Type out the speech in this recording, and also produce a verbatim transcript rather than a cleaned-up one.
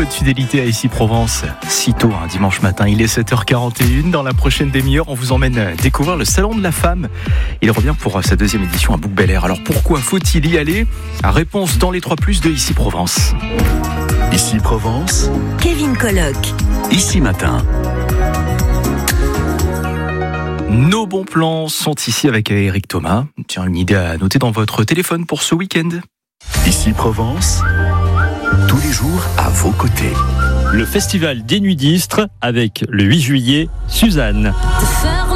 peu de fidélité à Ici Provence. Si tôt, un dimanche matin, il est sept heures quarante et une. Dans la prochaine demi-heure, on vous emmène découvrir le Salon de la Femme. Il revient pour sa deuxième édition à Bouc-Bel-Air. Alors pourquoi faut-il y aller ? Réponse dans les trois plus de Ici Provence. Ici Provence, Kevin Colloc. Ici Matin. Nos bons plans sont ici avec Eric Thomas. Tiens, une idée à noter dans votre téléphone pour ce week-end. Ici Provence, tous les jours à vos côtés. Le festival des Nuits d'Istres avec le huit juillet, Suzanne.